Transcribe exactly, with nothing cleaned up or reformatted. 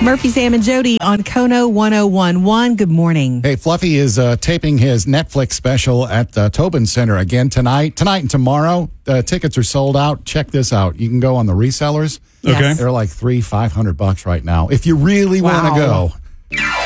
Murphy, Sam, and Jody on Kono one oh one point one. Good morning. Hey, Fluffy is uh, taping his Netflix special at the Tobin Center again tonight. Tonight and tomorrow. The tickets are sold out. Check this out. You can go on the resellers. Yes. Okay. They're like three, five hundred bucks right now. If you really Wow. want to go.